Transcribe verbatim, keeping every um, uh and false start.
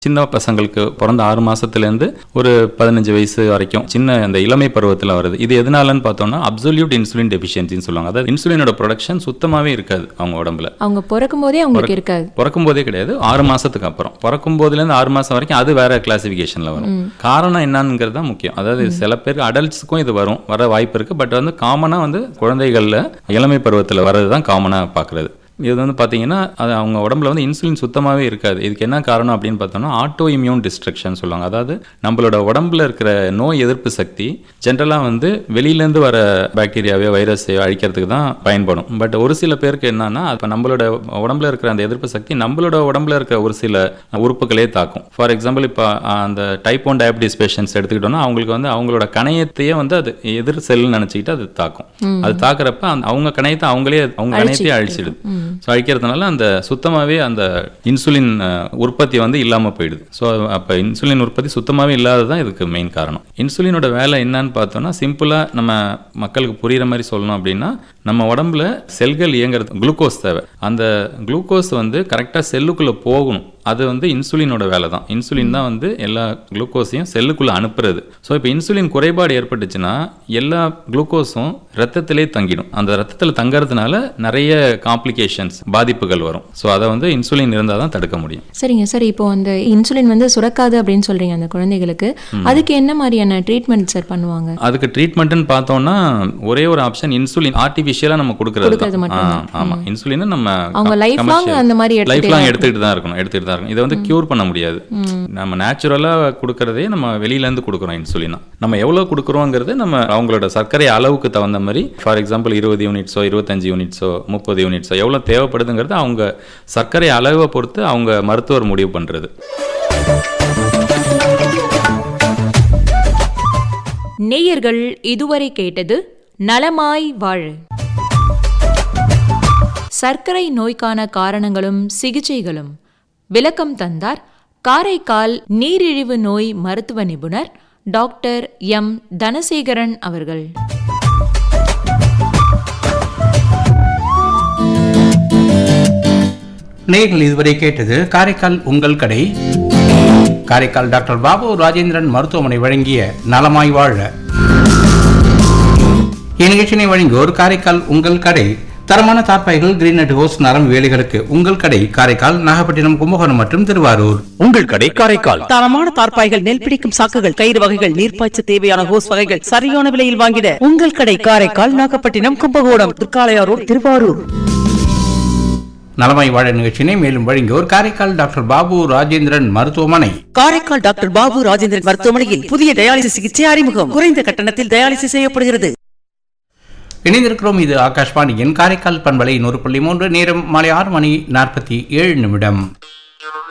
சின்ன பசங்களுக்கு பிறந்த ஆறு மாசத்துலேருந்து ஒரு பதினஞ்சு வயசு வரைக்கும் சின்ன அந்த இளமை பருவத்தில் வருது. இது எதனாலன்னு பார்த்தோம்னா அப்சல்யூட் இன்சுலின் டெஃபிஷியன்சின்னு சொல்லுவாங்க. அதாவது இன்சுலினோட ப்ரொடக்ஷன் சுத்தமாகவே இருக்காது அவங்க உடம்புல. அவங்க பிறக்கும் போதே அவங்களுக்கு இருக்காது. பிறக்கும் போதே கிடையாது, ஆறு மாசத்துக்கு அப்புறம். பிறக்கும் போதுலேருந்து ஆறு மாசம் வரைக்கும் அது வேற கிளாசிஃபிகேஷன்ல வரும். காரணம் என்னங்கிறது தான் முக்கியம். அதாவது சில பேருக்கு அடல்ட்ஸுக்கும் இது வரும், வர வாய்ப்பு இருக்கு. பட் வந்து காமனா வந்து குழந்தைகள்ல இளமை பருவத்தில் வர்றது தான் காமனா பார்க்கறது. இது வந்து பார்த்தீங்கன்னா அது அவங்க உடம்புல வந்து இன்சுலின் சுத்தமாகவே இருக்காது. இதுக்கு என்ன காரணம் அப்படின்னு பார்த்தோம்னா ஆட்டோ இம்யூன் டிஸ்ட்ரக்ஷன் சொல்லுவாங்க. அதாவது நம்மளோட உடம்புல இருக்கிற நோய் எதிர்ப்பு சக்தி ஜென்ரலாக வந்து வெளியிலேருந்து வர பாக்டீரியாவையோ வைரஸையோ அழிக்கிறதுக்கு தான் பயன்படும். பட் ஒரு சில பேருக்கு என்னன்னா இப்போ நம்மளோட உடம்புல இருக்கிற அந்த எதிர்ப்பு சக்தி நம்மளோட உடம்புல இருக்கிற ஒரு சில உறுப்புகளே தாக்கும். ஃபார் எக்ஸாம்பிள் இப்போ அந்த டைப் ஒன் டயபிட்டிஸ் பேஷண்ட்ஸ் எடுத்துக்கிட்டோம்னா அவங்களுக்கு வந்து அவங்களோட கணையத்தையே வந்து அது எதிர் செல்னு நினச்சிக்கிட்டு அது தாக்கும். அது தாக்குறப்ப அவங்க கணையத்தை அவங்களே அவங்க கணையத்தையே அழிச்சிடுது. ஸோ அழிக்கிறதுனால அந்த சுத்தமாகவே அந்த இன்சுலின் உற்பத்தி வந்து இல்லாமல் போயிடுது. ஸோ அப்போ இன்சுலின் உற்பத்தி சுத்தமாகவே இல்லாதது தான் இதுக்கு மெயின் காரணம். இன்சுலினோட வேலை என்னன்னு பார்த்தோம்னா சிம்பிளாக நம்ம மக்களுக்கு புரிகிற மாதிரி சொல்லணும் அப்படின்னா நம்ம உடம்புல செல்கள் இயங்குறது குளுக்கோஸ் தேவை. அந்த குளுக்கோஸ் வந்து கரெக்டாக செல்லுக்குள்ளே போகணும். அது வந்து இன்சுலினோட வேலை தான். இன்சுலின் தான் வந்து எல்லா குளுக்கோஸையும் செல்லுக்குள்ளே அனுப்புறது. ஸோ இப்போ இன்சுலின் குறைபாடு ஏற்பட்டுச்சுன்னா எல்லா குளுக்கோஸும் ரத்தத்திலே தங்கிடும். அந்த ரத்தத்தில் தங்கறதுனால நிறைய காம்ப்ளிகேஷன்ஸ் பாதிப்புகள் வரும். ஸோ அதை வந்து இன்சுலின் இருந்தால் தான் தடுக்க முடியும். சரிங்க சார், இப்போ அந்த இன்சுலின் வந்து சுரக்காது அப்படின்னு சொல்றீங்க அந்த குழந்தைகளுக்கு, அதுக்கு என்ன மாதிரியான ட்ரீட்மெண்ட் சார் பண்ணுவாங்க? அதுக்கு ட்ரீட்மெண்ட்னு பார்த்தோம்னா ஒரே ஒரு ஆப்ஷன் இன்சுலின் ஆர்டிஃபிஷியலாக நம்ம கொடுக்கறது. ஆமாம், இன்சுலின் நம்ம அவங்க லைஃப் லாங் அந்த மாதிரி லைஃப் லாங் எடுத்துக்கிட்டு தான் இருக்கணும் எடுத்துக்கிட்டு இதை வந்து கியூர் பண்ண முடியாது. நம்ம நேச்சுரலா கொடுக்கறதே நம்ம வெளியில இருந்து கொடுக்குறோம். இன்சுலினா நம்ம எவ்வளவு கொடுக்குறோங்கிறது நம்ம அவங்களோட சர்க்கரை அளவுக்கு தகுந்த மாதிரி, ஃபார் எக்ஸாம்பிள் இருபது யூனிட்ஸோ இருபத்தஞ்சு யூனிட்ஸோ முப்பது யூனிட்ஸோ எவ்வளவு தேவைப்படுதுங்கிறது அவங்க சர்க்கரை அளவை பொறுத்து அவங்க மருத்துவர் முடிவு பண்றது. நேயர்கள் இதுவரை கேட்டது நலமாய் வாழ. சர்க்கரை நோய்க்கான காரணங்களும் சிகிச்சைகளும் விளக்கம் தந்தார் காரைக்கால் நீரிழிவு நோய் மருத்துவ நிபுணர் டாக்டர் எம் தனசேகரன் அவர்கள். நேயர்கள் இதுவரை கேட்டது காரைக்கால் உங்கள் கடை. காரைக்கால் டாக்டர் பாபு ராஜேந்திரன் மருத்துவமனை வழங்கிய நலமாய் வாழ. இந்நிகழ்ச்சியை வழங்கியோர் காரைக்கால் உங்கள் கடை. தரமான தார்பாய்கள், கிரீன் நெட் ஹோஸ், நரம் வேலைகளுக்கு உங்கள் கடை காரைக்கால், நாகப்பட்டினம், கும்பகோணம் மற்றும் திருவாரூர். உங்கள் கடை காரைக்கால். தரமான தார்பாய்கள், நெல் பிடிக்கும் சாக்குகள், கயிறு வகைகள், நீர்ப்பாய்ச்ச தேவையான ஹோஸ் வகைகள் சரியான விலையில் வாங்கிட உங்கள் கடை காரைக்கால், நாகப்பட்டினம், கும்பகோணம், திருக்காளையாரோடு, திருவாரூர். நலமாய் வாழ நிகழ்ச்சியை மேலும் வழங்கியோர் காரைக்கால் டாக்டர் பாபு ராஜேந்திரன் மருத்துவமனை. காரைக்கால் டாக்டர் பாபு ராஜேந்திரன் மருத்துவமனையில் புதிய டயாலிசிஸ் சிகிச்சை அறிமுகம். குறைந்த கட்டணத்தில் டயாலிசிஸ் செய்யப்படுகிறது. இணைந்திருக்கிறோம். இது ஆகாஷ்வாணியின் காரைக்கால் பண்பலை நூறு புள்ளி மூன்று. நேரம் மாலை ஆறு மணி நாற்பத்தி ஏழு நிமிடம்.